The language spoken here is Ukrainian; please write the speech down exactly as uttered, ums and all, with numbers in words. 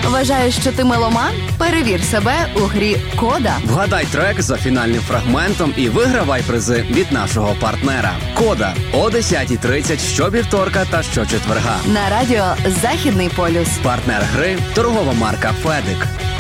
Вважаєш, що ти меломан? Перевір себе у грі «Кода». Вгадай трек за фінальним фрагментом і вигравай призи від нашого партнера. «Кода» о десятій тридцять щовівторка та щочетверга. На радіо «Західний полюс». Партнер гри – торгова марка «Федик».